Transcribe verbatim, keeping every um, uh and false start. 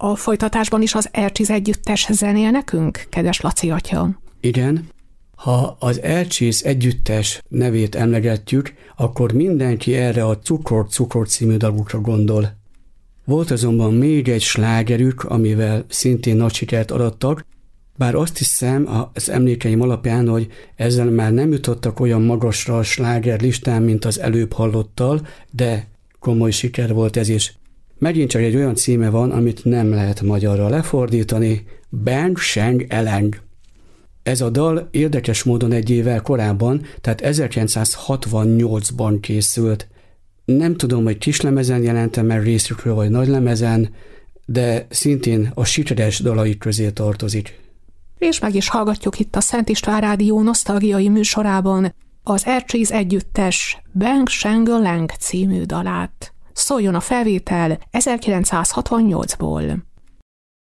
A folytatásban is az Ercsiz együttes zenél nekünk, kedves Laci atya? Igen. Ha az Ercsiz együttes nevét emlegetjük, akkor mindenki erre a Cukor Cukor című dalukra gondol. Volt azonban még egy slágerük, amivel szintén nagy sikert arattak, bár azt hiszem az emlékeim alapján, hogy ezzel már nem jutottak olyan magasra a sláger listán, mint az előbb hallottal, de komoly siker volt ez is. Megint csak egy olyan címe van, amit nem lehet magyarra lefordítani, Bang Seng Eleng. Ez a dal érdekes módon egy évvel korábban, tehát ezerkilencszázhatvannyolcban készült. Nem tudom, hogy kislemezen jelentem el részükről, vagy nagylemezen, de szintén a sikeres dalai közé tartozik. És meg is hallgatjuk itt a Szent István Rádió nosztalgiai műsorában az Ercsiz együttes Bang Seng Eleng című dalát. Szóljon a felvétel ezerkilencszázhatvannyolcból.